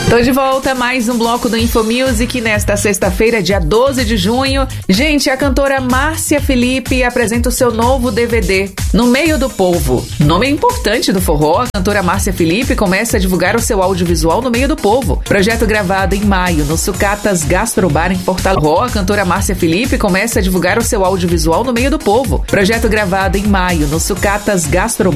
Tô de volta, mais um bloco do InfoMusic nesta sexta-feira, dia 12 de junho. Gente, a cantora Márcia Felipe apresenta o seu novo DVD, No Meio do Povo. Nome importante do forró, a cantora Márcia Felipe começa a divulgar o seu audiovisual No Meio do Povo. Projeto gravado em maio no Sucatas Gastrobar em Fortaleza. A cantora Márcia Felipe começa a divulgar o seu audiovisual No Meio do Povo. Projeto gravado em maio no Sucatas Gastrobar